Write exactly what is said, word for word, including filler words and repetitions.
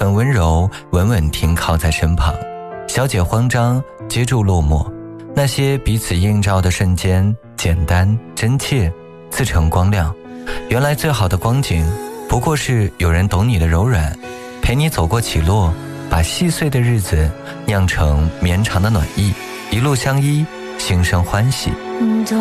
份温柔稳稳停靠在身旁，消解慌张，接住落寞。那些彼此映照的瞬间，简单真切，自成光亮。原来最好的光景不过是有人懂你的柔软，陪你走过起落，把细碎的日子酿成绵长的暖意，一路相依，心生欢喜。